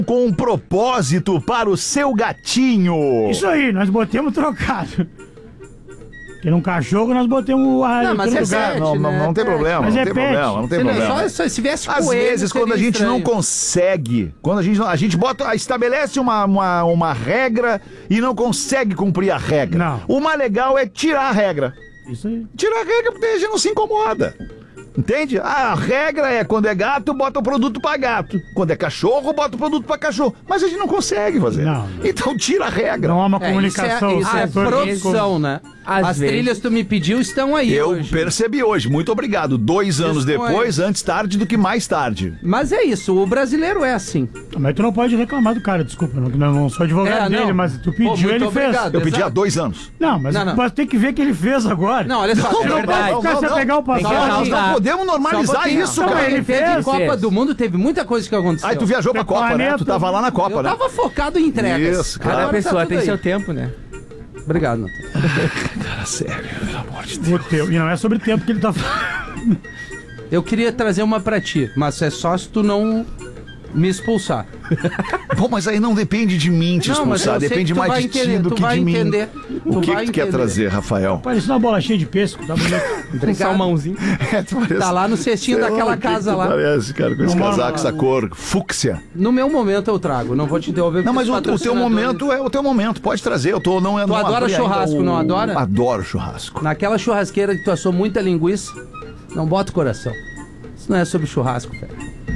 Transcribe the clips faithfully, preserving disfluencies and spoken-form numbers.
Com um propósito para o seu gatinho. Isso aí, nós botemos trocado. Porque num cachorro nós botemos a Não, mas é lugar. pet, Não, não, né? não tem problema, Mas não é tem pet. problema, não tem Se, não, problema. só, só se viesse Às coelho, vezes, quando a seria gente estranho. não consegue, quando a gente, não- a gente bota, estabelece uma, uma, uma regra e não consegue cumprir a regra. Não. O mais legal é tirar a regra. Isso aí. Tirar a regra porque a gente não se incomoda. Entende? A regra é quando é gato, bota o produto pra gato. Quando é cachorro, bota o produto pra cachorro. Mas a gente não consegue fazer. Não. Então tira a regra. Não há uma É, comunicação. Isso é, isso é setor- produção, né? Às As vezes. trilhas que tu me pediu estão aí Eu hoje. percebi hoje. Muito obrigado. Dois anos Isso depois, antes tarde do que mais tarde. Mas é isso, o brasileiro é assim. Mas tu não pode reclamar do cara, desculpa. Eu não, não sou advogado É, dele, não. mas tu Pô, pediu, muito ele obrigado. fez. Eu pedi há Exato. dois anos. Não, mas, Não, não. mas tem que ver que ele fez agora. Não, olha só. Você não verdade. pode ficar Não, sem não, pegar o Tem que passado. Nós exaltar. não podemos Só um normalizar pouquinho. isso, Não, cara. Ele teve fez. Copa Fez. do Mundo, teve muita coisa que aconteceu. Aí tu viajou pra Copa, né? Planeta. Tu tava lá na Copa, Eu né? tava focado em entregas. Isso, cara. Cada Agora tá pessoa tudo tem aí. seu tempo, né? Obrigado, Natan. Cara, sério, pelo amor de Deus. O teu. E não é sobre tempo que ele tá falando. Eu queria trazer uma pra ti, mas é só se tu não me expulsar. Bom, mas aí não depende de mim te Não, mas expulsar, eu sei depende que tu mais vai de ti entender, do tu que vai de mim. entender. O Tu que, vai que tu quer entender. trazer, Rafael? Parecia uma bolachinha de pesco, tá bonito. Obrigado. Salmãozinho. É, tu parece- Tá lá no cestinho Sei lá daquela o que casa que tu lá. Parece, cara, com esse Não, casaco, não, essa cor fúcsia. No meu momento eu trago, não vou te interromper. Não, porque mas os o, o teu patrocinadores- momento é o teu momento, pode trazer. Eu tô não eu Tu não adora abri ainda churrasco, o- não adora? Adoro churrasco. Naquela churrasqueira que tu assou muita linguiça, não bota o coração. Isso não é sobre churrasco, velho.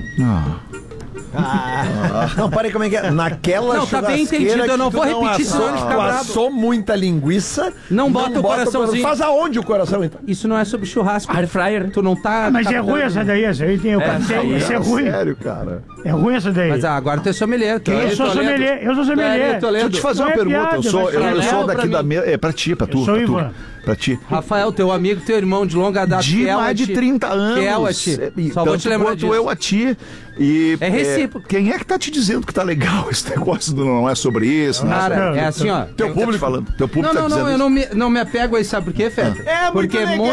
Não, parei, como é que é? Naquela Não, tá bem churrasqueira entendido, eu que não tu vou repetir, senão ele assou- fica tu bravo. assou muita linguiça. Não bota o coraçãozinho. Faz aonde o coração, então? Isso não é sobre churrasco. Air fryer. Tu não tá. Mas é captando- ruim essa daí, essa aí tem. Eu É, cantei, aí essa é É ruim. sério, cara. É ruim essa daí. Mas ah, agora tu é sommelier. tu é Eu sou Toledo. sommelier, eu sou Tu é sommelier. Toledo. Deixa eu te fazer Não uma é pergunta. piada, eu sou, mas eu, é eu real sou pra daqui da mim. mesa. É pra ti, pra tu. sou pra tu. Ivan. Pra ti. Rafael, teu amigo, teu irmão de longa data. De fiel a mais de ti. trinta anos. Fiel a ti. E Só vou tanto te lembrar quanto disso. eu a ti. E, É recíproco. quem é que tá te dizendo que tá legal esse negócio do não é sobre isso? Não é sobre... Cara, é assim, ó. Teu público falando. Teu público Não, tá não, dizendo não, eu isso. não me, não me apego aí, sabe por quê, Feta? É muito Porque legal!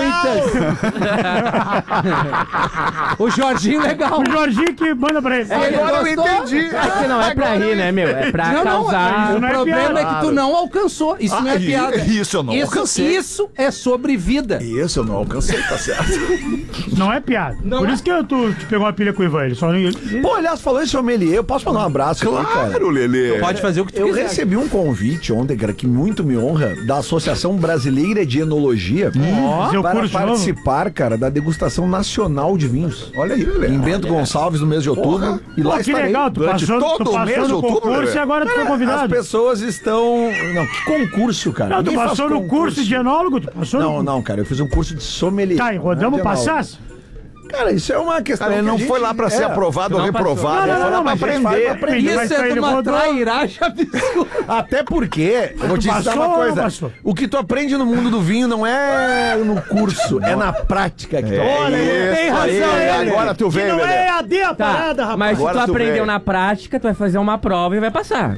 muitas. O Jorginho legal. O Jorginho que manda pra ele. Ele Agora eu gostou? entendi. É que não é pra rir, né, meu? É pra Não, não, causar. o não é problema é piada. que tu não alcançou. Isso não é Ah, piada. isso eu não isso, alcancei. Isso é sobre vida. Isso eu não alcancei, tá certo. Não é piada. Não Por é. isso que eu, tu, tu pegou uma pilha com o Ivan. Ele só não. Pô, aliás, falando em sommelier, eu posso mandar um abraço aqui, cara? Claro, Lelê. Pode fazer o que tu Eu quiser. recebi um convite ontem, cara, que muito me honra, da Associação Brasileira de Enologia fazer o para curso de novo? participar, cara, da degustação nacional de vinhos. Olha aí, Lelê. Em Bento Gonçalves, no mês de outubro. Porra. E lá Pô, que estarei. legal, tu durante passou, todo tu o passou mês de no outubro, concurso Lelê. e agora tu foi As convidado. pessoas estão... Não, que concurso, cara. Não, tu Ninguém faz passou no concurso. curso de enólogo, tu passou Não, no... não, cara, eu fiz um curso de sommelier. Tá, e rodamos Não é de enólogo. passasse? Cara, isso é uma questão. Cara, ele que a não gente- foi lá pra ser é. aprovado ou não passou. reprovado. Não, Ele não, foi lá não, pra mas a gente aprender. vai pra aprender. Mas Isso é ele de uma rodou. trairagem absurda. Até porque, eu vou te Tu dizer passou uma ou coisa. não passou? O que tu aprende no mundo do vinho não é no curso, é na prática que tu Olha, ele tem Isso razão. aí, ele. agora tu Que veio, não Lelê. é A D a Tá, parada, rapaz. mas se Agora tu tu aprendeu veio. na prática, tu vai fazer uma prova e vai passar.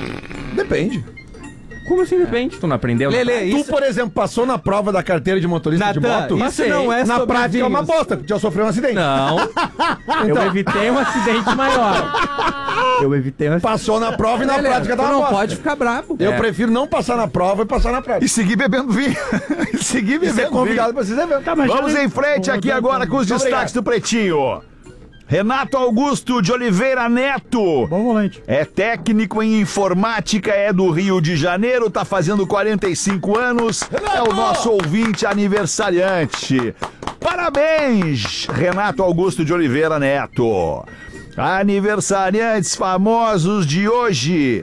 Depende. Como assim depende? Tu não aprendeu? Lelê, Tu, isso, por exemplo, passou na prova da carteira de motorista de Natan, moto? isso Passei. não é Na sobre prática é uma vinhos. bosta, porque já sofreu um acidente. Não. Eu evitei um acidente maior. Eu evitei um acidente. Passou na prova e na Lelê, prática tu tá uma não bosta. pode ficar bravo. Eu É. prefiro não passar na prova e passar na prática. E seguir bebendo vinho. E seguir E bebendo ser vinho. convidado pra esses eventos. Tá, mas Vamos já- em frente aqui agora com os Muito destaques do Pretinho. Renato Augusto de Oliveira Neto. Bom volante. É técnico em informática, é do Rio de Janeiro, tá fazendo quarenta e cinco anos, é o nosso ouvinte aniversariante. Parabéns, Renato Augusto de Oliveira Neto. Aniversariantes famosos de hoje.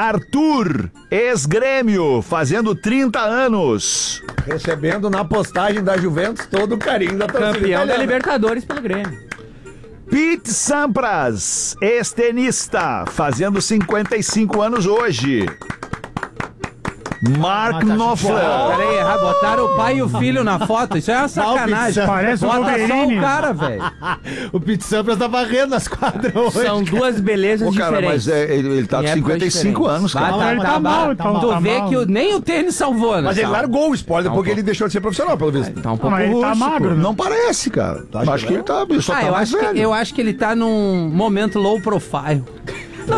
Arthur, ex-grêmio, fazendo trinta anos. Recebendo na postagem da Juventus todo o carinho da torcida Campeão da italiana. Libertadores pelo Grêmio. Pete Sampras, ex-tenista, fazendo cinquenta e cinco anos hoje. Mark Knopfler. Peraí, errar, botaram o pai e o filho na foto. Isso é uma sacanagem. Parece o Bota só Wolverine. o cara, velho. O Pete Sampras tá varrendo as quadras hoje. São duas belezas Ô, cara, diferentes. mas é, ele, ele tá com Em épocas cinquenta e cinco diferentes. anos, cara. Ah, Não, ele tá bah, mal, então Tu tá vê mal. que o- nem o tênis salvou, né? Mas ele Tá. largou o esporte depois que ele deixou de ser profissional, pelo visto. Tá um Ah, pouco mas ele tá rústico. magro, né? Não parece, cara. acha Acho que que ele tá, ele só Ah, tá eu mais acho, velho. que, eu acho que ele tá num momento low profile.